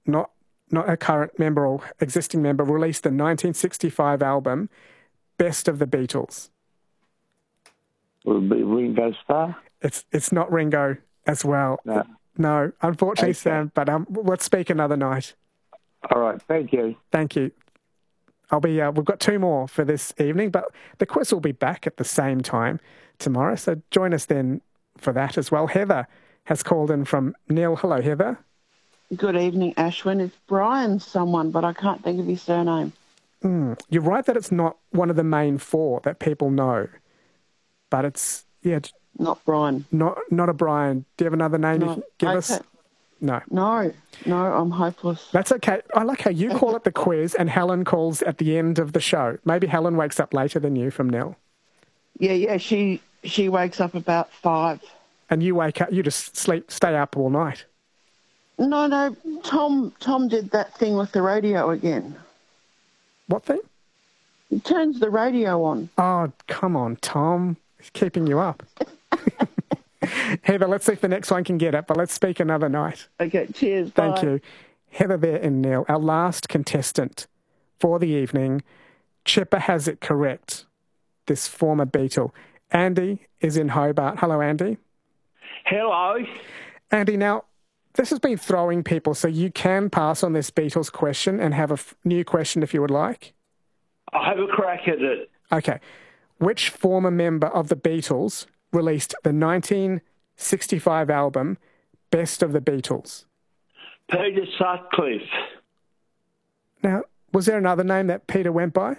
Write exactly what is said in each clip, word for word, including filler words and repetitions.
not not a current member or existing member, released the nineteen sixty-five album Best of the Beatles? Will it be Ringo Starr? It's it's not Ringo as well. No. No, unfortunately, Okay. Sam, but um, let's speak another night. All right, thank you. Thank you. I'll be. Uh, we've got two more for this evening, but the quiz will be back at the same time tomorrow, so join us then for that as well. Heather has called in from Neil. Hello, Heather. Good evening, Ashwin. It's Brian someone, but I can't think of his surname. Mm, you're right that it's not one of the main four that people know, but it's, yeah, Not Brian. not not a Brian. Do you have another name you No. can give us? Okay. No. No, no, I'm hopeless. That's okay. I like how you call it the quiz and Helen calls at the end of the show. Maybe Helen wakes up later than you from Nil. Yeah, yeah, she she wakes up about five. And you wake up, you just sleep, stay up all night. No, no, Tom Tom did that thing with the radio again. What thing? He turns the radio on. Oh, come on, Tom. He's keeping you up. Heather, let's see if the next one can get it, but let's speak another night. Okay, cheers. Thank bye. you. Heather there and Neil, our last contestant for the evening. Chipper has it correct, this former Beatle. Andy is in Hobart. Hello, Andy. Hello. Andy, now, this has been throwing people, so you can pass on this Beatles question and have a f- new question if you would like. I'll have a crack at it. Okay. Which former member of the Beatles released the nineteen sixty-five album Best of the Beatles? Peter Sutcliffe. Now, was there another name that Peter went by?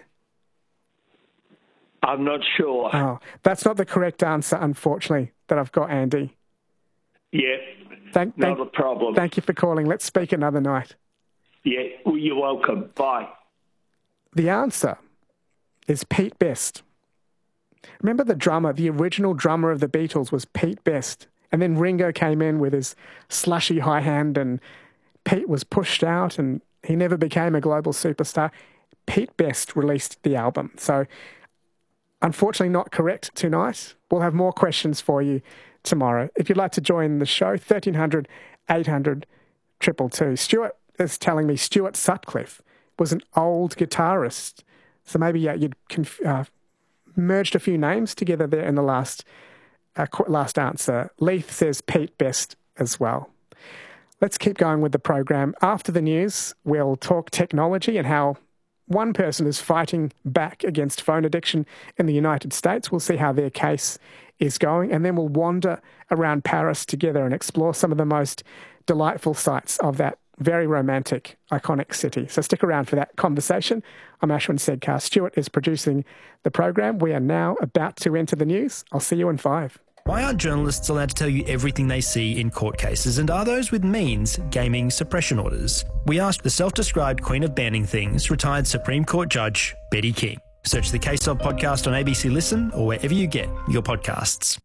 I'm not sure. Oh, that's not the correct answer, unfortunately, that I've got, Andy. Yeah, Thank, not thank, a problem. thank you for calling. Let's speak another night. Yeah, well, you're welcome. Bye. The answer is Pete Best. Remember the drummer, the original drummer of the Beatles was Pete Best. And then Ringo came in with his slushy high hand and Pete was pushed out and he never became a global superstar. Pete Best released the album. So unfortunately not correct tonight. We'll have more questions for you tomorrow. If you'd like to join the show, thirteen hundred, eight hundred, two two two. Stuart is telling me Stuart Sutcliffe was an old guitarist. So maybe yeah, you'd conf- uh, merged a few names together there in the last uh, qu- last answer. Leith says Pete Best as well. Let's keep going with the program. After the news, we'll talk technology and how one person is fighting back against phone addiction in the United States. We'll see how their case is going, and then we'll wander around Paris together and explore some of the most delightful sights of that very romantic, iconic city. So stick around for that conversation. I'm Ashwin Sedkar. Stuart is producing the program. We are now about to enter the news. I'll see you in five. Why aren't journalists allowed to tell you everything they see in court cases, and are those with means gaming suppression orders? We asked the self-described queen of banning things, retired Supreme Court Judge Betty King. Search the Case Of podcast on A B C Listen or wherever you get your podcasts.